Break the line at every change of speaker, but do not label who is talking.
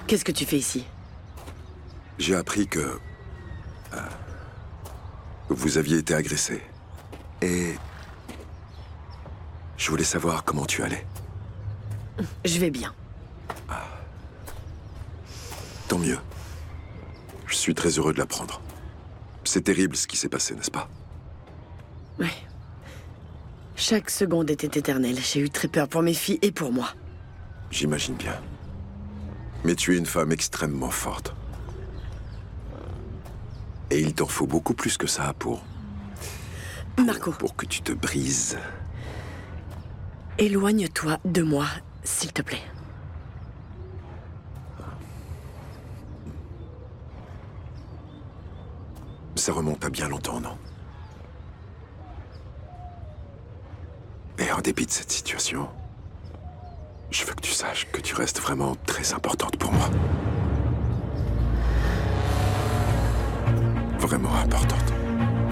Qu'est-ce que tu fais ici?
J'ai appris que vous aviez été agressé. Et je voulais savoir comment tu allais.
Je vais bien.
Tant mieux. Je suis très heureux de l'apprendre. C'est terrible ce qui s'est passé, n'est-ce pas?
Ouais. Chaque seconde était éternelle. J'ai eu très peur pour mes filles et pour moi.
J'imagine bien. Mais tu es une femme extrêmement forte. Et il t'en faut beaucoup plus que ça pour
Marco,
que tu te brises.
éloigne-toi de moi, s'il te plaît.
Ça remonte à bien longtemps, non? Et en dépit de cette situation, je veux que tu saches que tu restes vraiment très importante pour moi. Vraiment importante.